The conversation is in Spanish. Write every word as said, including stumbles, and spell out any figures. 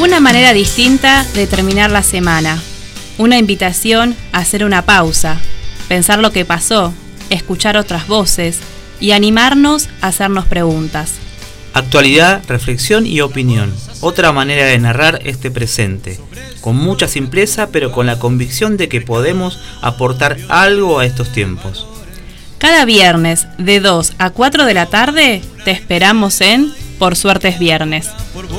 Una manera distinta de terminar la semana. Una invitación a hacer una pausa, pensar lo que pasó, escuchar otras voces y animarnos a hacernos preguntas. Actualidad, reflexión y opinión. Otra manera de narrar este presente. Con mucha simpleza, pero con la convicción de que podemos aportar algo a estos tiempos. Cada viernes, de dos a cuatro de la tarde, te esperamos en Por Suerte es Viernes.